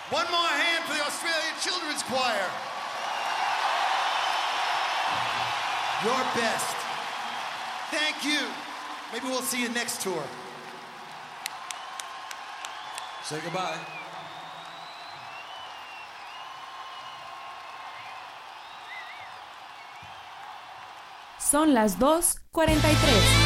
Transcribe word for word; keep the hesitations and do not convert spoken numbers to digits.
One more hand for the Australian Children's Choir. Your best. Thank you. Maybe we'll see you next tour. Say goodbye. Son las dos cuarenta y tres.